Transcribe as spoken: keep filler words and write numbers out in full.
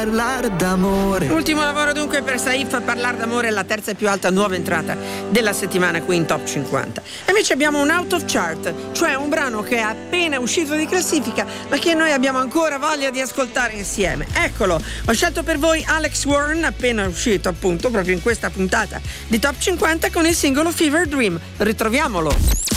Parlare d'amore. Ultimo lavoro dunque per Saif, Parlar d'amore, la terza e più alta nuova entrata della settimana qui in Top cinquanta. E invece abbiamo un out of chart, cioè un brano che è appena uscito di classifica ma che noi abbiamo ancora voglia di ascoltare insieme. Eccolo, ho scelto per voi Alex Warren, appena uscito appunto proprio in questa puntata di Top cinquanta con il singolo Fever Dream. Ritroviamolo.